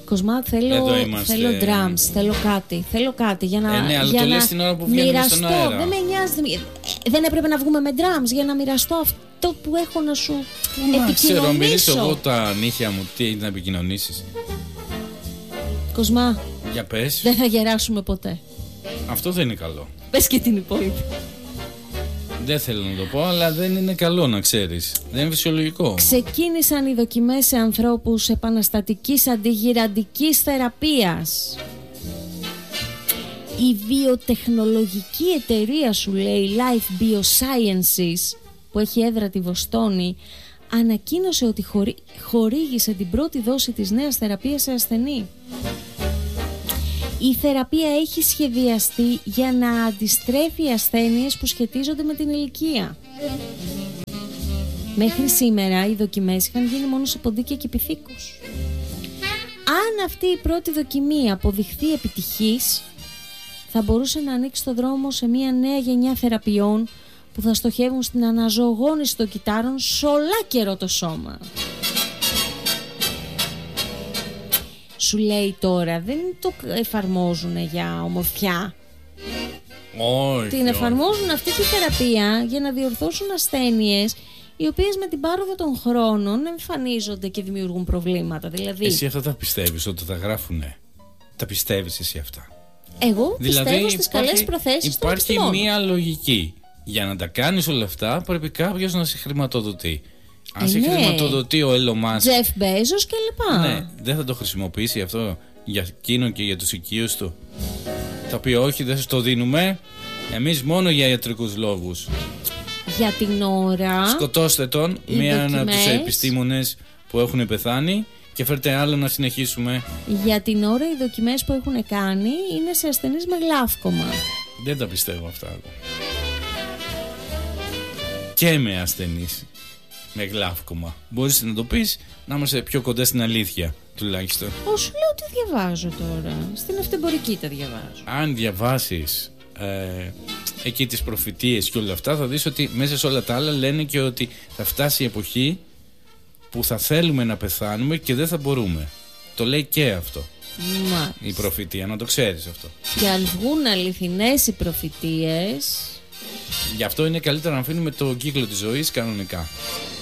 Κοσμά, θέλω drums, θέλω κάτι για να, ναι, αλλά για το να λες την ώρα που βγαίνουμε στον αέρα. Δεν με νοιάζει. Δεν έπρεπε να βγούμε με drums για να μοιραστώ αυτό που έχω να σου επικοινωνήσω. Ξέρω, μιλήσω εγώ τα νύχια μου, τι έχεις να επικοινωνήσεις. Κοσμά, για πες. δεν θα γεράσουμε ποτέ. Αυτό δεν είναι καλό. Πες και την υπόλοιπη. Δεν θέλω να το πω, αλλά δεν είναι καλό να ξέρεις. Δεν είναι φυσιολογικό. Ξεκίνησαν οι δοκιμές σε ανθρώπους επαναστατικής αντιγυραντικής θεραπείας. Η βιοτεχνολογική εταιρεία, σου λέει, Life Biosciences, που έχει έδρα τη Βοστόνη, ανακοίνωσε ότι χορήγησε την πρώτη δόση της νέας θεραπείας σε ασθενή. Η θεραπεία έχει σχεδιαστεί για να αντιστρέφει ασθένειες που σχετίζονται με την ηλικία. Μέχρι σήμερα οι δοκιμές είχαν γίνει μόνο σε ποντίκια και πυθίκους. Αν αυτή η πρώτη δοκιμή αποδειχθεί επιτυχής, θα μπορούσε να ανοίξει το δρόμο σε μια νέα γενιά θεραπείων που θα στοχεύουν στην αναζωογόνηση των κυτάρων σε ολάκερο το σώμα. Σου λέει τώρα, δεν το εφαρμόζουν για ομορφιά. Όχι. Την εφαρμόζουν αυτή τη θεραπεία για να διορθώσουν ασθένειες οι οποίες με την πάροδο των χρόνων εμφανίζονται και δημιουργούν προβλήματα. Δηλαδή, εσύ αυτά τα πιστεύεις ότι τα γράφουνε? Τα πιστεύεις εσύ αυτά? Εγώ πιστεύω στις καλές προθέσεις των επιστημόνων. Υπάρχει μία λογική. Για να τα κάνεις όλα αυτά πρέπει κάποιος να σε χρηματοδοτεί. Αν σε χρηματοδοτεί ο Elon Musk, Jeff Bezos κλπ. Ναι, δεν θα το χρησιμοποιήσει αυτό για εκείνο και για τους οικείους του? Θα πει όχι, δεν σας το δίνουμε. Εμείς μόνο για ιατρικούς λόγους. Για την ώρα σκοτώστε τον, μία από τους επιστήμονες που έχουν πεθάνει, και φέρτε άλλο να συνεχίσουμε. Για την ώρα οι δοκιμές που έχουν κάνει είναι σε ασθενείς με γλαύκομα. Δεν τα πιστεύω αυτά εγώ. Και με ασθενείς με γλαύκομα. Μπορείς να το πεις, να είμαστε πιο κοντά στην αλήθεια τουλάχιστον. Σου λέω τι διαβάζω τώρα. Στην αυτεμπορική τα διαβάζω. Αν διαβάσεις εκεί τις προφητείες και όλα αυτά, θα δεις ότι μέσα σε όλα τα άλλα λένε και ότι θα φτάσει η εποχή που θα θέλουμε να πεθάνουμε και δεν θα μπορούμε. Το λέει και αυτό. Μάλιστα. Η προφητεία, να το ξέρεις αυτό. Και αν βγουν αληθινές οι προφητείες, γι' αυτό είναι καλύτερα να αφήνουμε το κύκλο της ζωής κανονικά.